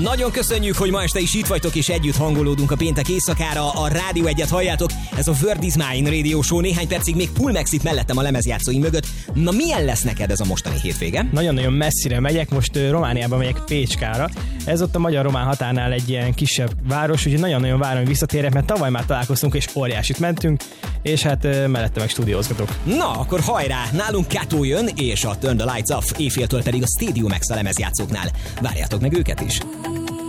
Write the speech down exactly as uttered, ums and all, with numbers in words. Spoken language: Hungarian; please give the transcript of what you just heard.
Nagyon köszönjük, hogy ma este is itt vagytok, és együtt hangolódunk a péntek éjszakára. A Rádió egyet halljátok, ez a World is Mine Radio Show. Néhány percig még Pulmax itt mellettem a lemezjátszóim mögött. Na, milyen lesz neked ez a mostani hétvége? Nagyon-nagyon messzire megyek, most uh, Romániába megyek, Pécskára. Ez ott a magyar-román határnál egy ilyen kisebb város, úgyhogy nagyon-nagyon várom, hogy visszatérek, mert tavaly már találkoztunk, és óriásit mentünk, és hát uh, mellette meg stúdiózgatok. Na, akkor hajrá! Nálunk Kato jön, és a Turn the Lights Off, éjféltől pedig a Stadium X a lemezjátszóknál. Várjátok meg őket is!